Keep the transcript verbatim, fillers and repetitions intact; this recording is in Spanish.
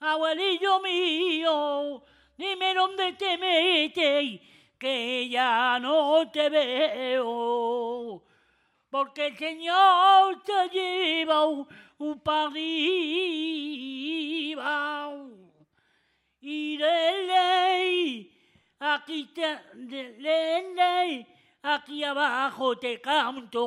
abuelillo mío, dime dónde te metes, que ya no te veo. Porque el Señor te lleva un, un para arriba. Y de ley, aquí, te, de ley, aquí abajo te canto